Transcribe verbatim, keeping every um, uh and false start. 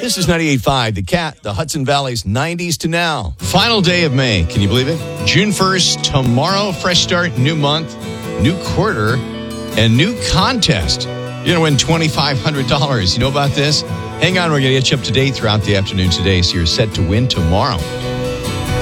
This is ninety-eight point five, The Cat, the Hudson Valley's nineties to now. Final day of May. Can you believe it? June first, tomorrow, fresh start, new month, new quarter, and new contest. You're going to win twenty-five hundred dollars. You know about this? Hang on, we're going to get you up to date throughout the afternoon today, so you're set to win tomorrow.